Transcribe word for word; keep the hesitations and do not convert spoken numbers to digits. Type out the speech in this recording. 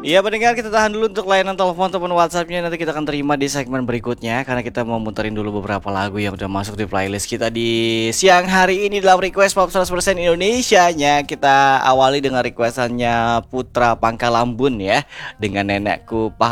Iya pendengar, kita tahan dulu untuk layanan telepon ataupun WhatsAppnya, nanti kita akan terima di segmen berikutnya karena kita mau muterin dulu beberapa lagu yang udah masuk di playlist kita di siang hari ini dalam request pop seratus persen Indonesianya. Kita awali dengan requestannya Putra Pangkalambun ya, dengan Nenekku Pah